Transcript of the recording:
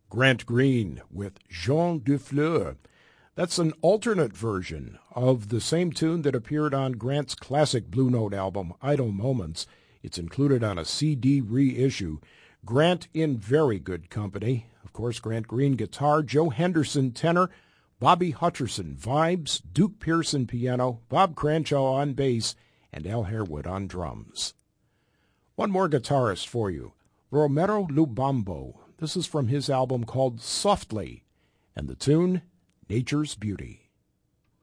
Grant Green with Jean Dufleur. That's an alternate version of the same tune that appeared on Grant's classic Blue Note album, Idle Moments. It's included on a CD reissue. Grant in very good company. Of course, Grant Green guitar, Joe Henderson tenor, Bobby Hutcherson vibes, Duke Pearson piano, Bob Cranshaw on bass, and Al Harewood on drums. One more guitarist for you, Romero Lubambo. This is from his album called Softly, and the tune, Nature's Beauty.